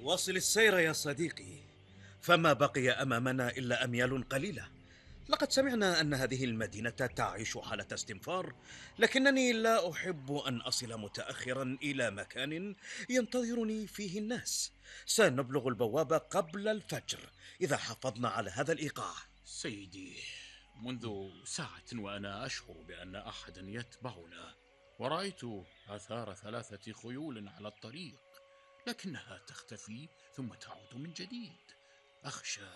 واصل السير يا صديقي، فما بقي أمامنا إلا أميال قليلة. لقد سمعنا أن هذه المدينة تعيش حالة استنفار، لكنني لا أحب أن أصل متأخرا إلى مكان ينتظرني فيه الناس. سنبلغ البوابة قبل الفجر إذا حافظنا على هذا الإيقاع. سيدي، منذ ساعة وأنا أشعر بأن أحدا يتبعنا، ورأيت آثار 3 خيول على الطريق، لكنها تختفي ثم تعود من جديد. أخشى